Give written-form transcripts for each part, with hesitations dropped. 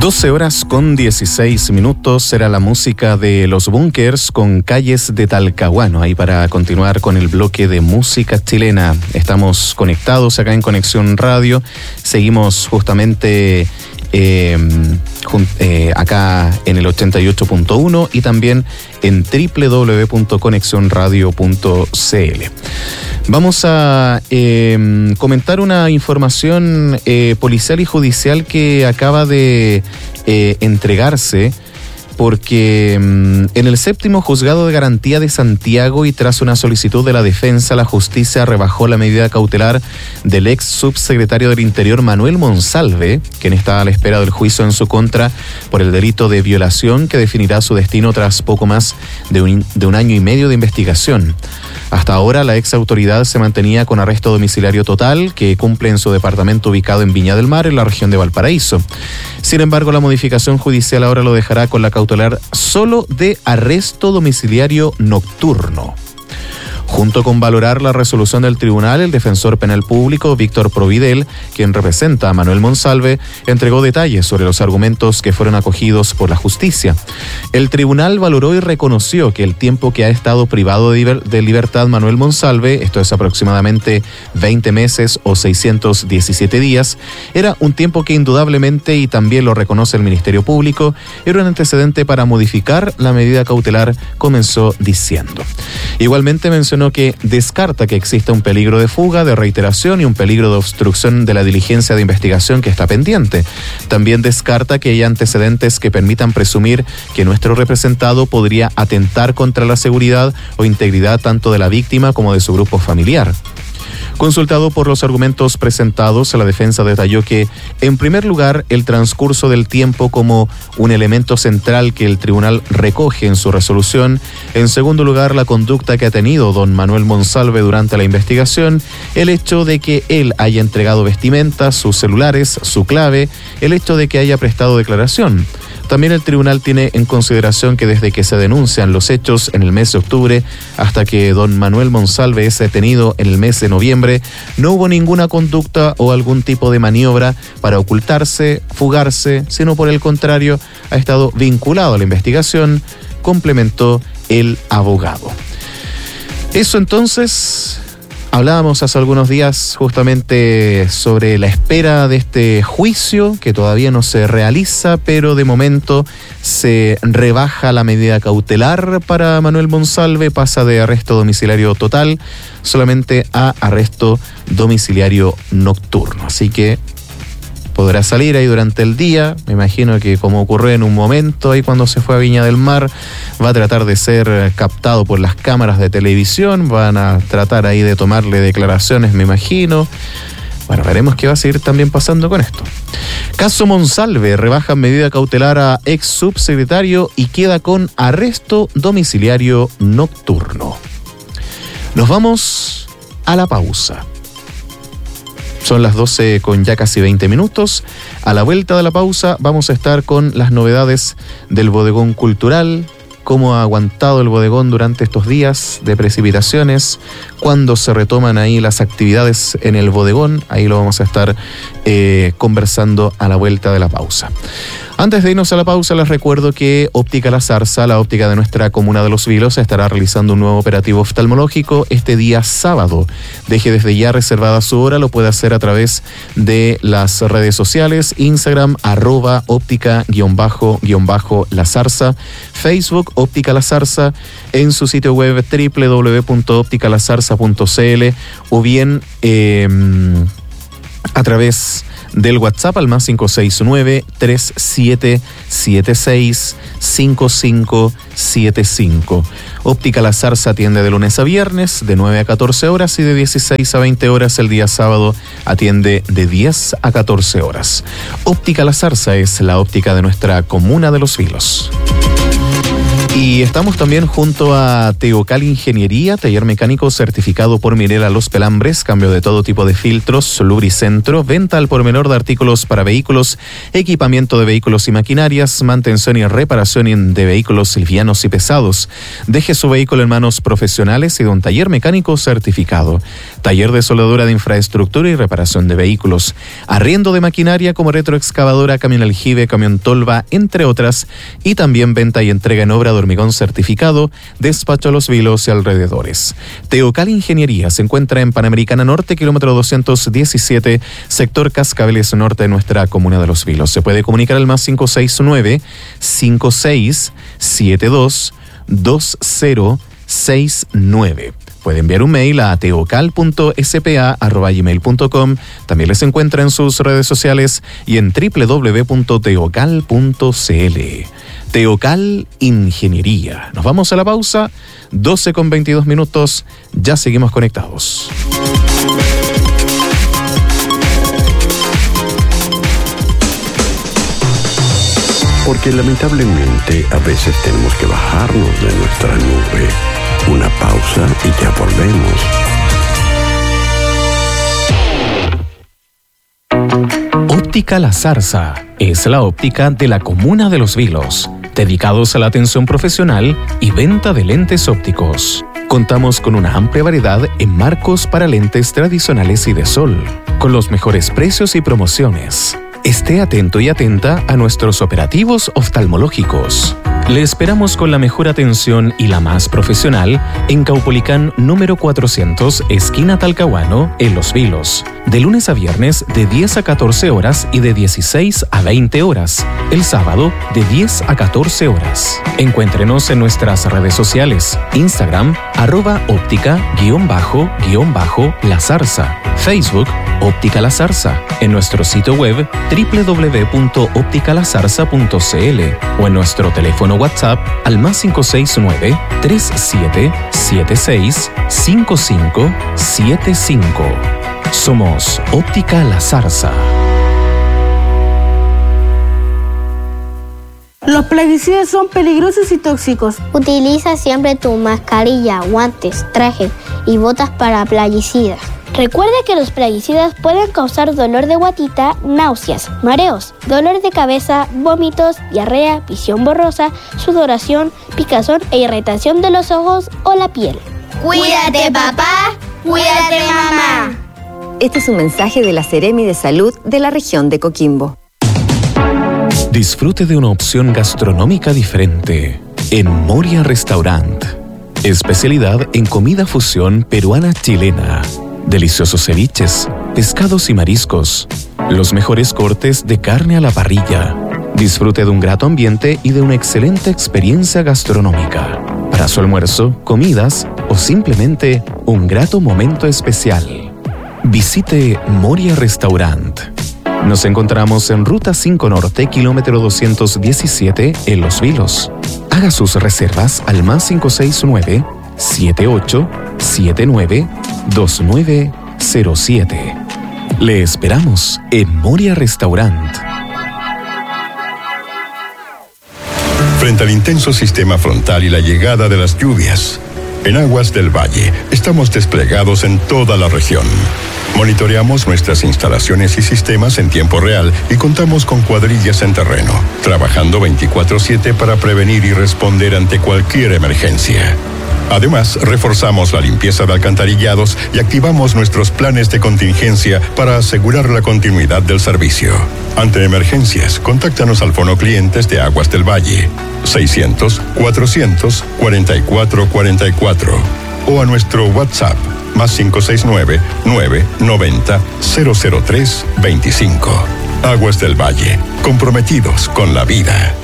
12:16 era la música de Los Bunkers con Calles de Talcahuano, ahí para continuar con el bloque de música chilena. Estamos conectados acá en Conexión Radio, seguimos justamente acá en el 88.1 y también en www.conexionradio.cl. Vamos a comentar una información policial y judicial que acaba de entregarse, porque en el 7º Juzgado de Garantía de Santiago, y tras una solicitud de la defensa, la justicia rebajó la medida cautelar del ex subsecretario del Interior Manuel Monsalve, quien está a la espera del juicio en su contra por el delito de violación que definirá su destino tras poco más de un año y medio de investigación. Hasta ahora, la ex autoridad se mantenía con arresto domiciliario total, que cumple en su departamento ubicado en Viña del Mar, en la región de Valparaíso. Sin embargo, la modificación judicial ahora lo dejará con la cautelar solo de arresto domiciliario nocturno. Junto con valorar la resolución del tribunal, el defensor penal público Víctor Providel, quien representa a Manuel Monsalve, entregó detalles sobre los argumentos que fueron acogidos por la justicia. El tribunal valoró y reconoció que el tiempo que ha estado privado de libertad Manuel Monsalve, esto es aproximadamente 20 meses o 617 días, era un tiempo que indudablemente, y también lo reconoce el Ministerio Público, era un antecedente para modificar la medida cautelar, comenzó diciendo. Igualmente mencionó que descarta que exista un peligro de fuga, de reiteración y un peligro de obstrucción de la diligencia de investigación que está pendiente. También descarta que haya antecedentes que permitan presumir que nuestro representado podría atentar contra la seguridad o integridad tanto de la víctima como de su grupo familiar. Consultado por los argumentos presentados, la defensa detalló que, en primer lugar, el transcurso del tiempo como un elemento central que el tribunal recoge en su resolución; en segundo lugar, la conducta que ha tenido don Manuel Monsalve durante la investigación; el hecho de que él haya entregado vestimentas, sus celulares, su clave; el hecho de que haya prestado declaración. También el tribunal tiene en consideración que desde que se denuncian los hechos en el mes de octubre hasta que don Manuel Monsalve es detenido en el mes de noviembre, no hubo ninguna conducta o algún tipo de maniobra para ocultarse, fugarse, sino por el contrario, ha estado vinculado a la investigación, complementó el abogado. Eso entonces. Hablábamos hace algunos días justamente sobre la espera de este juicio que todavía no se realiza, pero de momento se rebaja la medida cautelar para Manuel Monsalve, pasa de arresto domiciliario total solamente a arresto domiciliario nocturno. Así que podrá salir ahí durante el día. Me imagino que, como ocurrió en un momento ahí cuando se fue a Viña del Mar, va a tratar de ser captado por las cámaras de televisión, van a tratar ahí de tomarle declaraciones, me imagino. Bueno, veremos qué va a seguir también pasando con esto. Caso Monsalve, rebaja medida cautelar a ex subsecretario y queda con arresto domiciliario nocturno. Nos vamos a la pausa. Son las 12 con ya casi 20 minutos. A la vuelta de la pausa vamos a estar con las novedades del bodegón cultural, cómo ha aguantado el bodegón durante estos días de precipitaciones, cuándo se retoman ahí las actividades en el bodegón. Ahí lo vamos a estar conversando a la vuelta de la pausa. Antes de irnos a la pausa, les recuerdo que Óptica La Zarza, la óptica de nuestra comuna de Los Vilos, estará realizando un nuevo operativo oftalmológico este día sábado. Deje desde ya reservada su hora, lo puede hacer a través de las redes sociales, Instagram, @óptica_La Zarza, Facebook, Óptica La Zarza, en su sitio web www.opticalazarza.cl o bien a través del WhatsApp al +569-3776-5575. Óptica La Zarza atiende de lunes a viernes de 9 a 14 horas y de 16 a 20 horas. El día sábado atiende de 10 a 14 horas. Óptica La Zarza es la óptica de nuestra comuna de Los Vilos. Y estamos también junto a Teocal Ingeniería, taller mecánico certificado por Mirela Los Pelambres, cambio de todo tipo de filtros, lubricentro, venta al por menor de artículos para vehículos, equipamiento de vehículos y maquinarias, mantención y reparación de vehículos livianos y pesados. Deje su vehículo en manos profesionales y de un taller mecánico certificado. Taller de soldadura de infraestructura y reparación de vehículos. Arriendo de maquinaria como retroexcavadora, camión aljibe, camión tolva, entre otras. Y también venta y entrega en obra de hormigón certificado, despacho a Los Vilos y alrededores. Teocal Ingeniería se encuentra en Panamericana Norte, kilómetro 217, sector Cascabeles Norte de nuestra comuna de Los Vilos. Se puede comunicar al más 569-5672-2069. Puede enviar un mail a teocal.spa@gmail.com. También les encuentra en sus redes sociales y en www.teocal.cl. Teocal Ingeniería. Nos vamos a la pausa, 12:22. Ya seguimos conectados. Porque lamentablemente a veces tenemos que bajarnos de nuestra nube. Una pausa y ya volvemos. Óptica La Zarza es la óptica de la comuna de Los Vilos, dedicados a la atención profesional y venta de lentes ópticos. Contamos con una amplia variedad en marcos para lentes tradicionales y de sol, con los mejores precios y promociones. Esté atento y atenta a nuestros operativos oftalmológicos. Le esperamos con la mejor atención y la más profesional en Caupolicán número 400, esquina Talcahuano, en Los Vilos. De lunes a viernes de 10 a 14 horas y de 16 a 20 horas. El sábado de 10 a 14 horas. Encuéntrenos en nuestras redes sociales. Instagram, @óptica_La Zarza. Facebook, Óptica La Zarza. En nuestro sitio web www.opticalazarza.cl o en nuestro teléfono WhatsApp al más 569-3776-5575. Somos Óptica La Zarza. Los plaguicidas son peligrosos y tóxicos. Utiliza siempre tu mascarilla, guantes, traje y botas para plaguicidas. Recuerda que los plaguicidas pueden causar dolor de guatita, náuseas, mareos, dolor de cabeza, vómitos, diarrea, visión borrosa, sudoración, picazón e irritación de los ojos o la piel. Cuídate, papá. Cuídate, mamá. Este es un mensaje de la Seremi de Salud de la región de Coquimbo. Disfrute de una opción gastronómica diferente en Moria Restaurant. Especialidad en comida fusión peruana-chilena. Deliciosos ceviches, pescados y mariscos. Los mejores cortes de carne a la parrilla. Disfrute de un grato ambiente y de una excelente experiencia gastronómica. Para su almuerzo, comidas o simplemente un grato momento especial. Visite Moria Restaurant. Nos encontramos en Ruta 5 Norte, kilómetro 217, en Los Vilos. Haga sus reservas al más 569-7879-2907. Le esperamos en Moria Restaurant. Frente al intenso sistema frontal y la llegada de las lluvias, en Aguas del Valle estamos desplegados en toda la región. Monitoreamos nuestras instalaciones y sistemas en tiempo real y contamos con cuadrillas en terreno, trabajando 24/7 para prevenir y responder ante cualquier emergencia. Además, reforzamos la limpieza de alcantarillados y activamos nuestros planes de contingencia para asegurar la continuidad del servicio. Ante emergencias, contáctanos al Fono Clientes de Aguas del Valle, 600-400-4444, o a nuestro WhatsApp, más 569-990-00325. Aguas del Valle, comprometidos con la vida.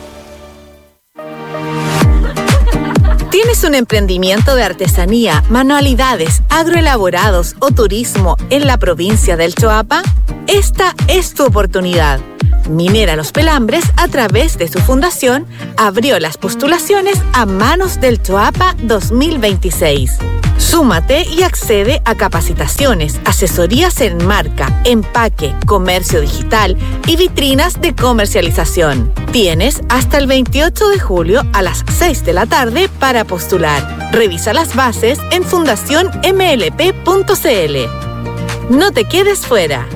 ¿Tienes un emprendimiento de artesanía, manualidades, agroelaborados o turismo en la provincia del Choapa? Esta es tu oportunidad. Minera Los Pelambres, a través de su fundación, abrió las postulaciones a Manos del Choapa 2026. Súmate y accede a capacitaciones, asesorías en marca, empaque, comercio digital y vitrinas de comercialización. Tienes hasta el 28 de julio a las 6 de la tarde para postular. Revisa las bases en fundacionmlp.cl. No te quedes fuera.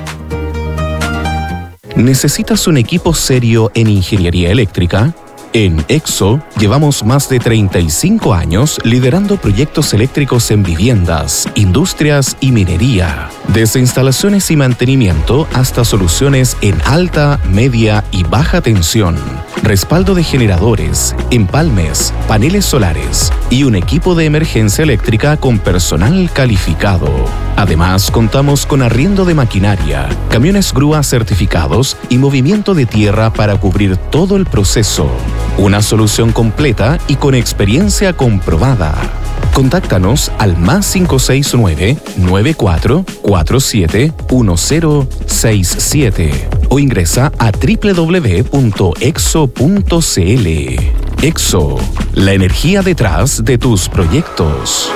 ¿Necesitas un equipo serio en ingeniería eléctrica? En EXO llevamos más de 35 años liderando proyectos eléctricos en viviendas, industrias y minería. Desde instalaciones y mantenimiento hasta soluciones en alta, media y baja tensión. Respaldo de generadores, empalmes, paneles solares y un equipo de emergencia eléctrica con personal calificado. Además, contamos con arriendo de maquinaria, camiones grúa certificados y movimiento de tierra para cubrir todo el proceso. Una solución completa y con experiencia comprobada. Contáctanos al +569 94471067 o ingresa a www.exo.cl. EXO, la energía detrás de tus proyectos.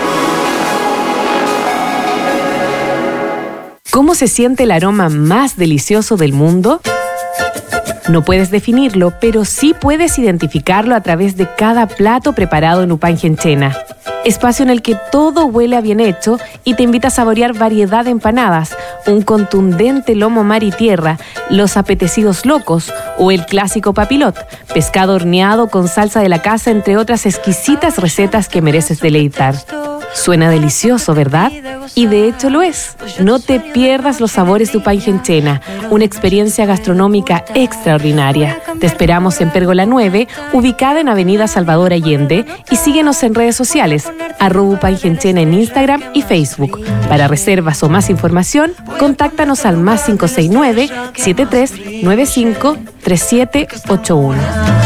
¿Cómo se siente el aroma más delicioso del mundo? No puedes definirlo, pero sí puedes identificarlo a través de cada plato preparado en Upangenchena. Espacio en el que todo huele a bien hecho y te invita a saborear variedad de empanadas, un contundente lomo mar y tierra, los apetecidos locos o el clásico papilot, pescado horneado con salsa de la casa, entre otras exquisitas recetas que mereces deleitar. Suena delicioso, ¿verdad? Y de hecho lo es. No te pierdas los sabores de Upangenchena, una experiencia gastronómica extraordinaria. Te esperamos en Pérgola 9, ubicada en Avenida Salvador Allende, y síguenos en redes sociales, @Upangenchena en Instagram y Facebook. Para reservas o más información, contáctanos al +569 7395 3781.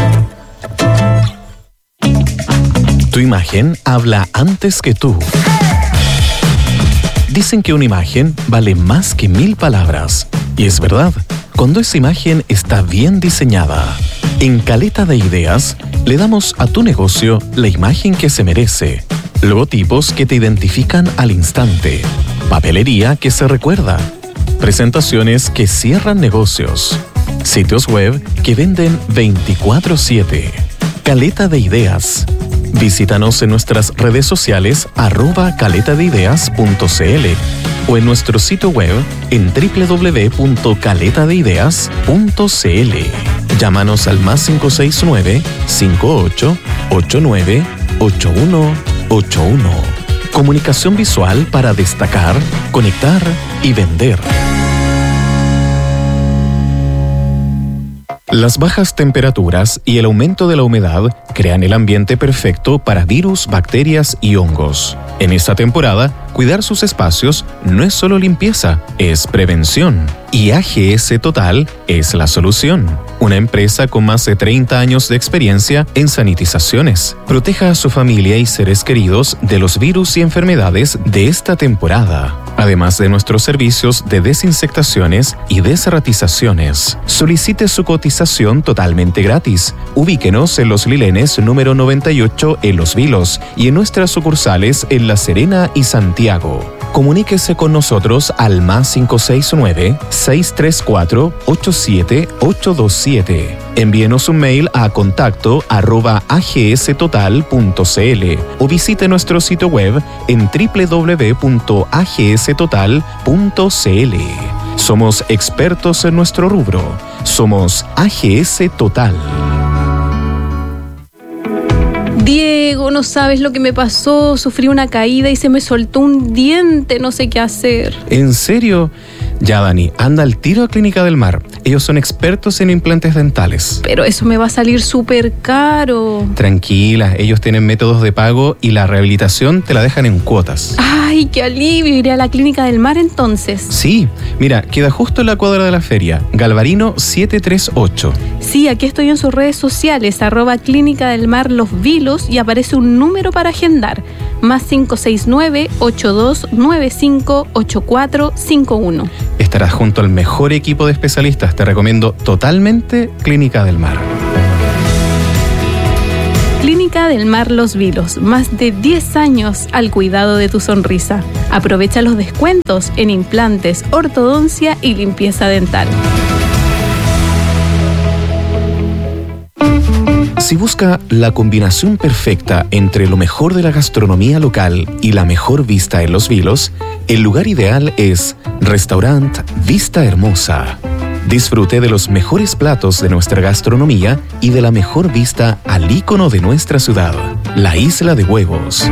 Tu imagen habla antes que tú. Dicen que una imagen vale más que 1000 palabras. Y es verdad, cuando esa imagen está bien diseñada. En Caleta de Ideas, le damos a tu negocio la imagen que se merece. Logotipos que te identifican al instante. Papelería que se recuerda. Presentaciones que cierran negocios. Sitios web que venden 24/7. Caleta de Ideas. Visítanos en nuestras redes sociales @caletadeideas.cl o en nuestro sitio web en www.caletadeideas.cl. Llámanos al +569 5889 8181. Comunicación visual para destacar, conectar y vender. Las bajas temperaturas y el aumento de la humedad crean el ambiente perfecto para virus, bacterias y hongos. En esta temporada, cuidar sus espacios no es solo limpieza, es prevención. Y AGS Total es la solución. Una empresa con más de 30 años de experiencia en sanitizaciones. Proteja a su familia y seres queridos de los virus y enfermedades de esta temporada. Además de nuestros servicios de desinfectaciones y desratizaciones. Solicite su cotización totalmente gratis. Ubíquenos en Los Lilenes número 98 en Los Vilos y en nuestras sucursales en La Serena y Santiago. Comuníquese con nosotros al +569 634 87827. Envíenos un mail a contacto@agstotal.cl o visite nuestro sitio web en www.agstotal.cl. Somos expertos en nuestro rubro. Somos AGS Total. Diego, no sabes lo que me pasó. Sufrí una caída y se me soltó un diente. No sé qué hacer. ¿En serio? Ya, Dani, anda al tiro a Clínica del Mar. Ellos son expertos en implantes dentales. Pero eso me va a salir súper caro. Tranquila, ellos tienen métodos de pago y la rehabilitación te la dejan en cuotas. ¡Ay, qué alivio! Iré a la Clínica del Mar entonces. Sí, mira, queda justo en la cuadra de la feria, Galvarino 738. Sí, aquí estoy en sus redes sociales, @Clínica del Mar Los Vilos, y aparece un número para agendar, +569 8295 8451. Estarás junto al mejor equipo de especialistas. Te recomiendo totalmente Clínica del Mar. Clínica Clínica del Mar Los Vilos, más de 10 años al cuidado de tu sonrisa. Aprovecha los descuentos en implantes, ortodoncia y limpieza dental. Si busca la combinación perfecta entre lo mejor de la gastronomía local y la mejor vista en Los Vilos, el lugar ideal es Restaurant Vista Hermosa. Disfrute de los mejores platos de nuestra gastronomía y de la mejor vista al ícono de nuestra ciudad, la Isla de Huevos.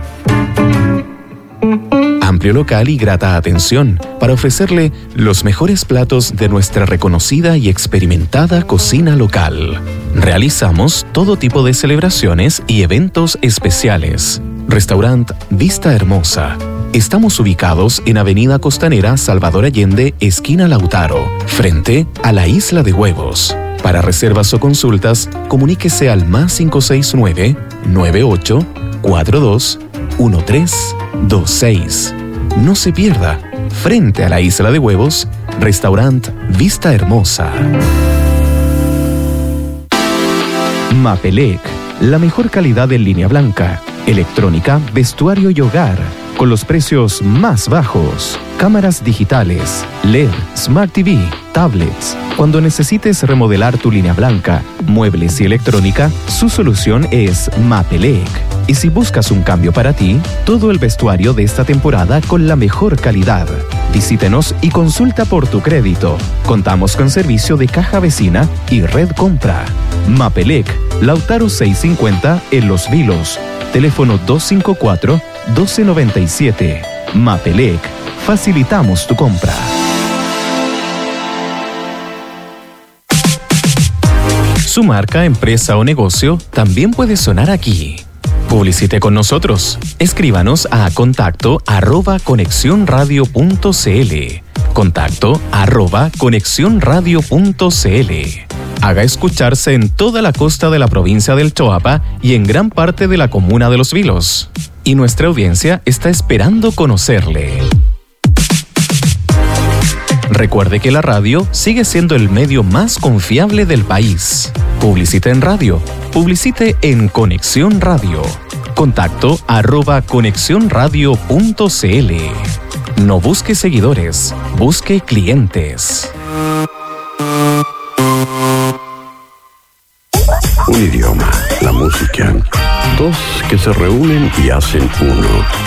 Amplio local y grata atención para ofrecerle los mejores platos de nuestra reconocida y experimentada cocina local. Realizamos todo tipo de celebraciones y eventos especiales. Restaurant Vista Hermosa. Estamos ubicados en Avenida Costanera Salvador Allende, esquina Lautaro, frente a la Isla de Huevos. Para reservas o consultas, comuníquese al +569 98 42 1326. No se pierda, frente a la Isla de Huevos, Restaurant Vista Hermosa. Mapelec, la mejor calidad en línea blanca, electrónica, vestuario y hogar, con los precios más bajos. Cámaras digitales, LED, Smart TV, tablets. Cuando necesites remodelar tu línea blanca, muebles y electrónica, su solución es Mapelec. Y si buscas un cambio para ti, todo el vestuario de esta temporada con la mejor calidad. Visítenos y consulta por tu crédito. Contamos con servicio de caja vecina y red compra. Mapelec, Lautaro 650 en Los Vilos. Teléfono 254-1297. Mapelec, facilitamos tu compra. Su marca, empresa o negocio también puede sonar aquí. Publicite con nosotros. Escríbanos a contacto@conexionradio.cl. contacto@conexionradio.cl. Haga escucharse en toda la costa de la provincia del Choapa y en gran parte de la comuna de Los Vilos. Y nuestra audiencia está esperando conocerle. Recuerde que la radio sigue siendo el medio más confiable del país. Publicite en radio. Publicite en Conexión Radio. contacto@conexionradio.cl. No busque seguidores, busque clientes. Un idioma, la música. Dos que se reúnen y hacen uno.